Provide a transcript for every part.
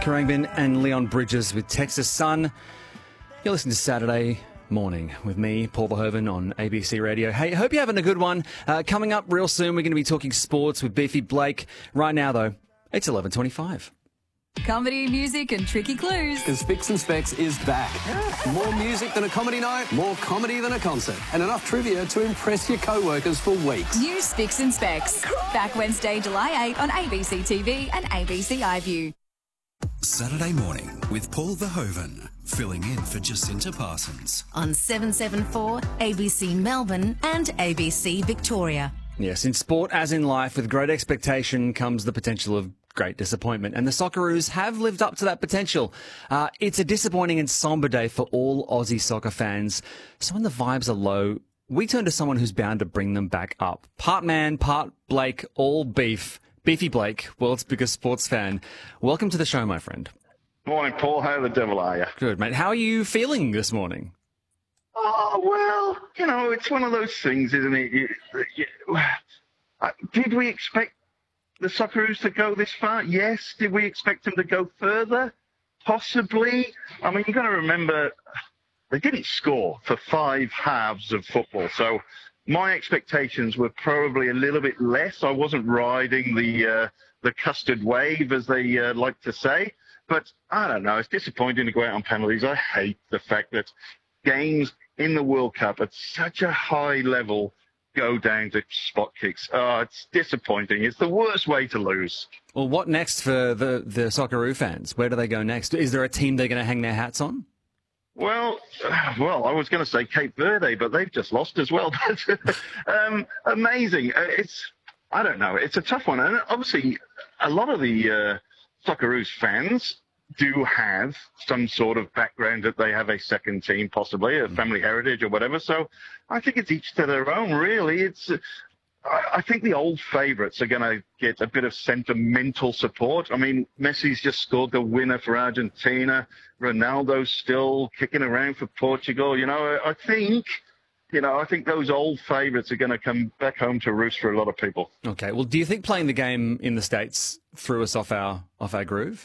Khruangbin and Leon Bridges with Texas Sun. You're listening to Saturday Morning with me, Paul Verhoeven, on ABC Radio. Hey, hope you're having a good one. Coming up real soon, we're going to be talking sports with Beefy Blake. Right now, though, it's 11:25. Comedy, music and tricky clues. Because Spicks and Specs is back. More music than a comedy night, more comedy than a concert, and enough trivia to impress your co-workers for weeks. New Spicks and Specs. Back Wednesday, July 8 on ABC TV and ABC iView. Saturday Morning with Paul Verhoeven, filling in for Jacinta Parsons. On 774, ABC Melbourne and ABC Victoria. Yes, in sport as in life, with great expectation comes the potential of great disappointment, and the Socceroos have lived up to that potential. It's a disappointing and sombre day for all Aussie soccer fans. So when the vibes are low, we turn to someone who's bound to bring them back up. Part man, part Blake, all beef. Beefy Blake, world's biggest sports fan. Welcome to the show, my friend. Morning, Paul. How the devil are you? Good, mate. How are you feeling this morning? Oh, well, you know, it's one of those things, isn't it? Did we expect the Socceroos to go this far? Yes. Did we expect them to go further? Possibly. I mean, you've got to remember, they didn't score for 5 halves of football, so my expectations were probably a little bit less. I wasn't riding the custard wave, as they like to say. But I don't know. It's disappointing to go out on penalties. I hate the fact that games in the World Cup at such a high level go down to spot kicks. Oh, it's disappointing. It's the worst way to lose. Well, what next for the Socceroo fans? Where do they go next? Is there a team they're going to hang their hats on? Well, I was going to say Cape Verde, but they've just lost as well. Amazing. I don't know. It's a tough one. And obviously, a lot of the Socceroos fans do have some sort of background that they have a second team, possibly a family heritage or whatever. So I think it's each to their own, really. I think the old favourites are going to get a bit of sentimental support. I mean, Messi's just scored the winner for Argentina. Ronaldo's still kicking around for Portugal. You know, I think those old favourites are going to come back home to roost for a lot of people. Okay. Well, do you think playing the game in the States threw us off our groove?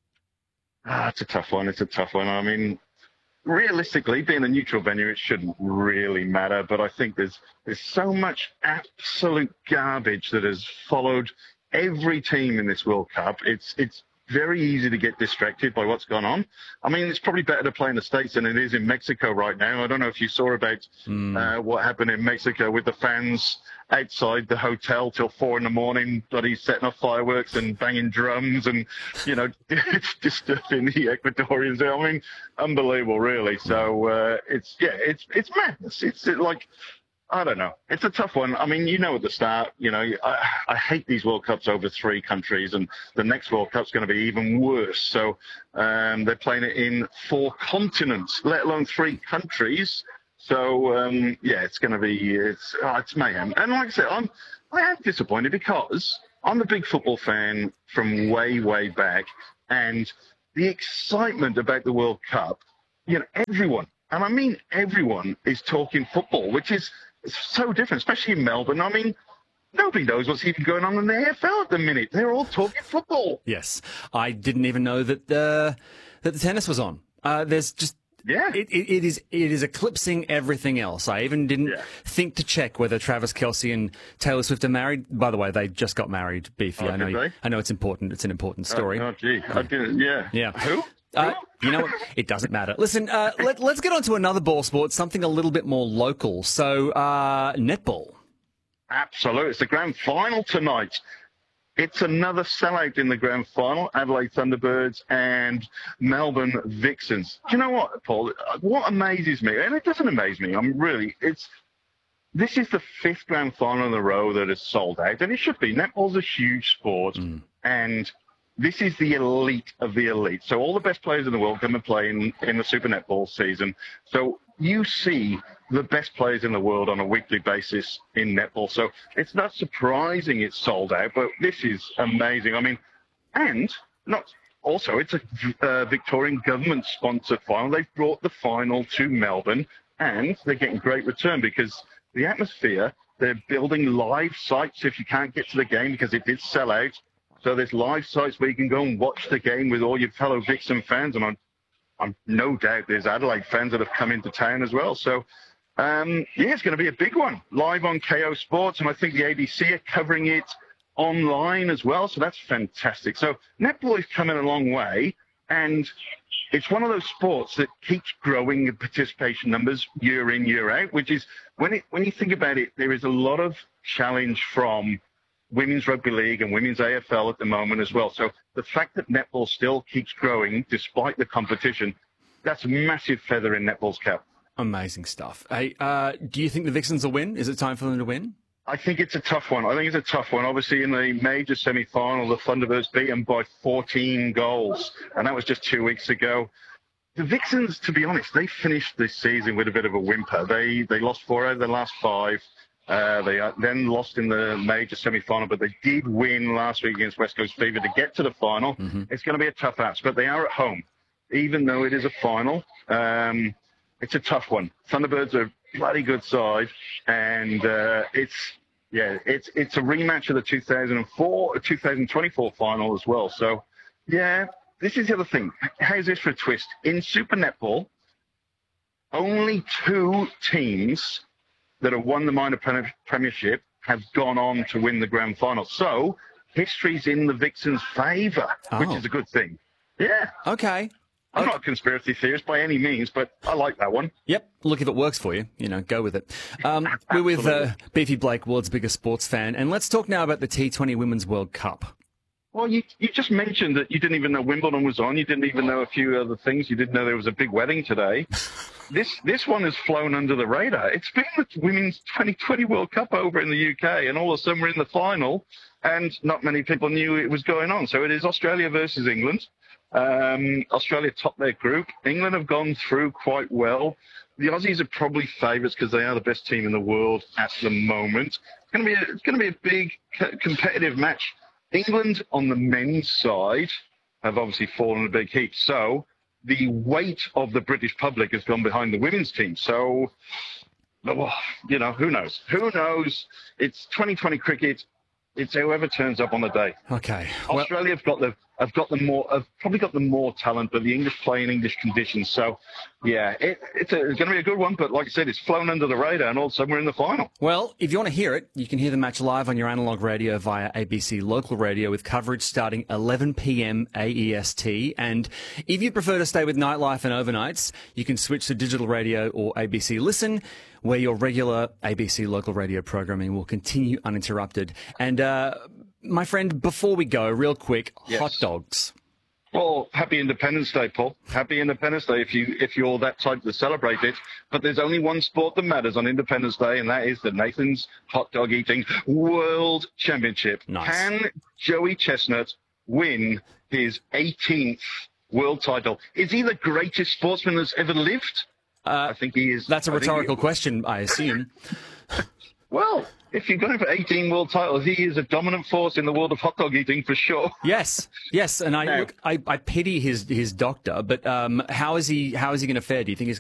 It's a tough one. I mean, realistically, being a neutral venue, it shouldn't really matter. But I think there's so much absolute garbage that has followed every team in this World Cup. It's very easy to get distracted by what's gone on. I mean, it's probably better to play in the States than it is in Mexico right now. I don't know if you saw about what happened in Mexico with the fans outside the hotel till 4 a.m, bloody setting off fireworks and banging drums and, you know, disturbing the Ecuadorians. I mean, unbelievable, really. So it's madness. It's like, I don't know. It's a tough one. I mean, you know at the start, you know, I hate these World Cups over 3 countries, and the next World Cup's going to be even worse. So they're playing it in 4 continents, let alone 3 countries. So, it's going to be, it's mayhem. And like I said, I am disappointed because I'm a big football fan from way, way back, and the excitement about the World Cup, you know, everyone, and I mean everyone, is talking football, which is so different, especially in Melbourne. I mean, nobody knows what's even going on in the AFL at the minute. They're all talking football. Yes. I didn't even know that the tennis was on. There's just... Yeah. It is eclipsing everything else. I even didn't think to check whether Travis Kelce and Taylor Swift are married. By the way, they just got married, Beefy. I know it's important. It's an important story. Oh gee. I didn't, yeah. Yeah. Who? You know what? It doesn't matter. Listen, let's get on to another ball sport, something a little bit more local. So, netball. Absolutely. It's the grand final tonight. It's another sellout in the grand final, Adelaide Thunderbirds and Melbourne Vixens. Do you know what, Paul? What amazes me, and it doesn't amaze me, this is the 5th grand final in a row that is sold out, and it should be. Netball's a huge sport, and this is the elite of the elite. So all the best players in the world come and play in the Super Netball season. So you see the best players in the world on a weekly basis in netball. So it's not surprising it's sold out, but this is amazing. I mean, and not also, it's a Victorian government-sponsored final. They've brought the final to Melbourne, and they're getting great return because the atmosphere, they're building live sites if you can't get to the game because it did sell out. So there's live sites where you can go and watch the game with all your fellow Vixen fans, and I'm no doubt there's Adelaide fans that have come into town as well. So, it's going to be a big one, live on KO Sports, and I think the ABC are covering it online as well, so that's fantastic. So netball is coming a long way, and it's one of those sports that keeps growing in participation numbers year in, year out, which is, when you think about it, there is a lot of challenge from Women's Rugby League and Women's AFL at the moment as well. So the fact that netball still keeps growing despite the competition, that's a massive feather in netball's cap. Amazing stuff. Hey, do you think the Vixens will win? Is it time for them to win? I think it's a tough one. Obviously, in the major semi-final, the Thunderbirds beat them by 14 goals, and that was just 2 weeks ago. The Vixens, to be honest, they finished this season with a bit of a whimper. They lost 4 out of their last 5. They then lost in the major semi-final, but they did win last week against West Coast Fever to get to the final. Mm-hmm. It's going to be a tough ask, but they are at home. Even though it is a final, it's a tough one. Thunderbirds are bloody good side, and it's a rematch of the 2024 final as well. So, this is the other thing. How's this for a twist? In Super Netball, only 2 teams that have won the minor premiership have gone on to win the grand final. So, history's in the Vixens' favour, which is a good thing. Yeah. Okay. I'm not a conspiracy theorist by any means, but I like that one. Yep. Look, if it works for you, go with it. We're with Beefy Blake, world's biggest sports fan, and let's talk now about the T20 Women's World Cup. Well, you just mentioned that you didn't even know Wimbledon was on. You didn't even know a few other things. You didn't know there was a big wedding today. This one has flown under the radar. It's been the Women's 2020 World Cup over in the UK, and all of a sudden we're in the final, and not many people knew it was going on. So it is Australia versus England. Australia topped their group. England have gone through quite well. The Aussies are probably favourites because they are the best team in the world at the moment. It's going to be a big competitive match. England on the men's side have obviously fallen a big heap. So the weight of the British public has gone behind the women's team. So, who knows? Who knows? It's 2020 cricket. It's whoever turns up on the day. Okay. Australia have probably got the more talent, but the English play in English conditions. So, it's going to be a good one. But like I said, it's flown under the radar, and all of a sudden we're in the final. Well, if you want to hear it, you can hear the match live on your analogue radio via ABC Local Radio with coverage starting 11 p.m. AEST. And if you prefer to stay with nightlife and overnights, you can switch to digital radio or ABC Listen, where your regular ABC Local Radio programming will continue uninterrupted. And, my friend, before we go, real quick, yes. Hot dogs. Well, happy Independence Day, Paul. Happy Independence Day if you're that type to celebrate it. But there's only one sport that matters on Independence Day, and that is the Nathan's Hot Dog Eating World Championship. Nice. Can Joey Chestnut win his 18th world title? Is he the greatest sportsman that's ever lived? I think he is. That's a rhetorical question, I assume. Well, if you're going for 18 world titles, he is a dominant force in the world of hot dog eating for sure. Yes, and I pity his doctor, but how is he going to fare? Do you think he's